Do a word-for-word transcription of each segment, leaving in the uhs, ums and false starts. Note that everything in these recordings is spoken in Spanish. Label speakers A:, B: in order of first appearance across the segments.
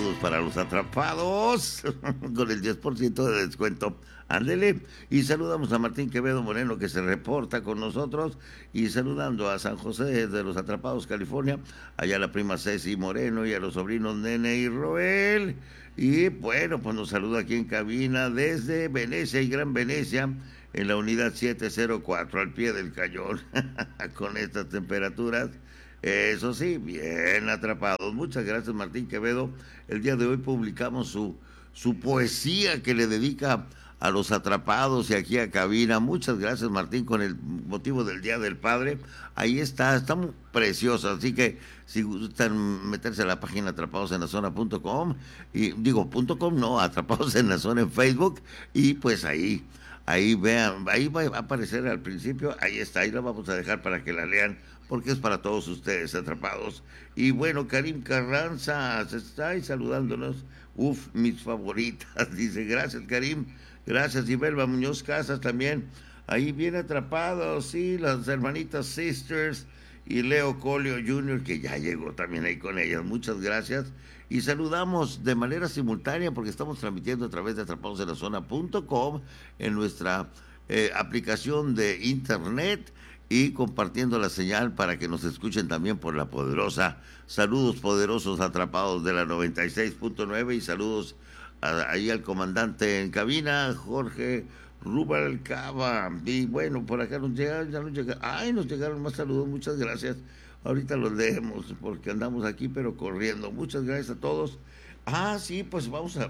A: saludos para los atrapados con el diez por ciento de descuento. Ándele. Y saludamos a Martín Quevedo Moreno, que se reporta con nosotros, y saludando a San José de los Atrapados, California, allá a la prima Ceci Moreno y a los sobrinos Nene y Roel. Y bueno, pues nos saluda aquí en cabina desde Venecia y Gran Venecia, en la unidad siete cero cuatro, al pie del cañón, con estas temperaturas. Eso sí, bien atrapados. Muchas gracias, Martín Quevedo. El día de hoy publicamos su, su poesía que le dedica a los atrapados y aquí a cabina. Muchas gracias, Martín, con el motivo del Día del Padre. Ahí está, está muy preciosa. Así que si gustan meterse a la página atrapados en la zona punto com, y digo punto com, no, Atrapados en la Zona en Facebook, y pues ahí, ahí vean, ahí va a aparecer al principio. Ahí está, ahí la vamos a dejar para que la lean, porque es para todos ustedes, atrapados. Y bueno, Karim Carranza se está ahí saludándonos. Uf, mis favoritas, dice. Gracias, Karim. Gracias. Y Belva Muñoz Casas también. Ahí bien atrapados, sí, las hermanitas Sisters y Leo Colio junior, que ya llegó también ahí con ellas. Muchas gracias. Y saludamos de manera simultánea, porque estamos transmitiendo a través de atrapados en la zona punto com, en nuestra eh, aplicación de internet, y compartiendo la señal para que nos escuchen también por la poderosa. Saludos poderosos atrapados de la noventa y seis punto nueve, y saludos a, ahí al comandante en cabina, Jorge Rubalcaba. Y bueno, por acá nos llegaron, ya nos llegaron, ay, nos llegaron más saludos, muchas gracias. Ahorita los leemos porque andamos aquí pero corriendo. Muchas gracias a todos. Ah, sí, pues vamos a,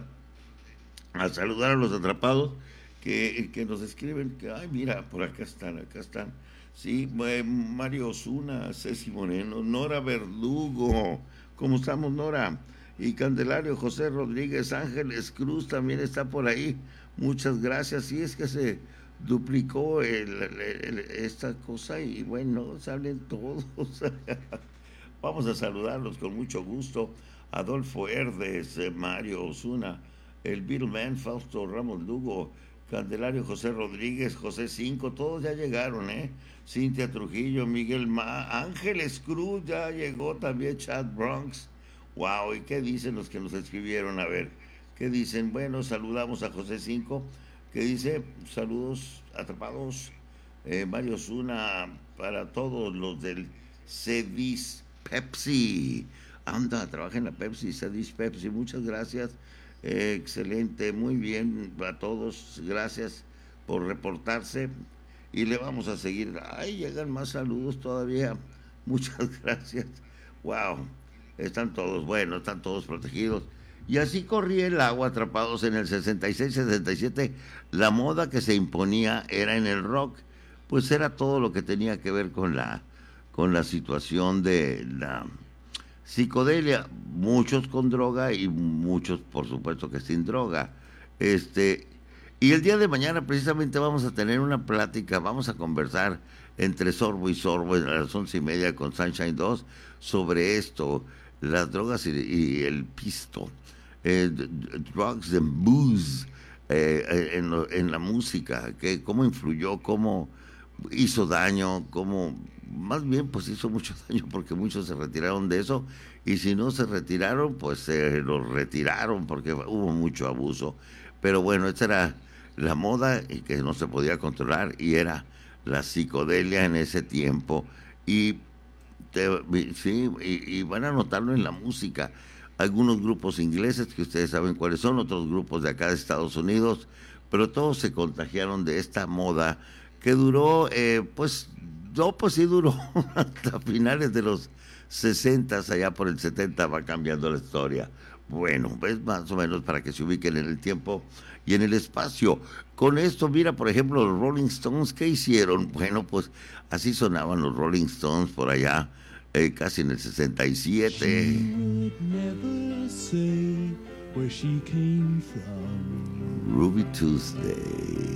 A: a saludar a los atrapados que, que nos escriben, que, ay, mira, por acá están, acá están. Sí, Mario Osuna, Ceci Moreno, Nora Verdugo, ¿cómo estamos, Nora? Y Candelario José Rodríguez, Ángeles Cruz también está por ahí. Muchas gracias. Sí, es que se duplicó el, el, el, esta cosa y bueno, salen todos. Vamos a saludarlos con mucho gusto. Adolfo Herdes, Mario Osuna, el Beatleman, Fausto Ramos Lugo, Candelario José Rodríguez, José Cinco, todos ya llegaron, ¿eh? Cintia Trujillo, Miguel Ma, Ángeles Cruz ya llegó también, Chad Bronx. Wow, ¿y qué dicen los que nos escribieron? A ver, ¿qué dicen? Bueno, saludamos a José Cinco, que dice, saludos atrapados, eh, Mario Osuna, para todos los del Cedis Pepsi. Anda, trabaja en la Pepsi, Cedis Pepsi, muchas gracias. Eh, excelente, muy bien a todos, gracias por reportarse, y le vamos a seguir. Ay, llegan más saludos todavía, muchas gracias. Wow, están todos, bueno, están todos protegidos. Y así corría el agua, atrapados en el sesenta y seis sesenta y siete. La moda que se imponía era en el rock, pues era todo lo que tenía que ver con la, con la situación de la psicodelia, muchos con droga y muchos, por supuesto, que sin droga. Este, y el día de mañana precisamente vamos a tener una plática, vamos a conversar entre sorbo y sorbo a las once y media con Sunshine dos sobre esto, las drogas y, y el pisto, eh, drugs and booze, eh, en, lo, en la música, que cómo influyó, cómo hizo daño, cómo, más bien pues hizo mucho daño, porque muchos se retiraron de eso, y si no se retiraron, pues se los retiraron porque hubo mucho abuso. Pero bueno, esta era la moda y que no se podía controlar, y era la psicodelia en ese tiempo. Y te, sí, y, y van a notarlo en la música. Algunos grupos ingleses que ustedes saben cuáles son, otros grupos de acá de Estados Unidos, pero todos se contagiaron de esta moda que duró, eh, pues, no, pues sí duró hasta finales de los sesentas, allá por el setenta va cambiando la historia. Bueno, es más o menos para que se ubiquen en el tiempo y en el espacio. Con esto, mira, por ejemplo, los Rolling Stones, ¿qué hicieron? Bueno, pues así sonaban los Rolling Stones por allá, eh, casi en el sesenta y siete.
B: She would never say where she came from.
A: Ruby Tuesday.